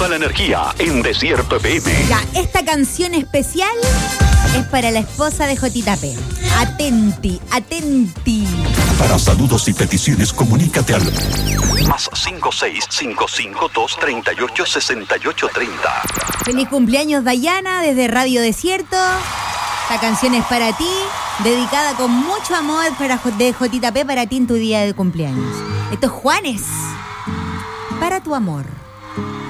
la energía en Desierto FM. Ya, esta canción especial es para la esposa de Jotita P. Atenti, atenti. Para saludos y peticiones, comunícate al más 56552386830. Feliz cumpleaños, Dayana, desde Radio Desierto. Esta canción es para ti, dedicada con mucho amor de Jotita P para ti en tu día de cumpleaños. Esto es Juanes, para tu amor.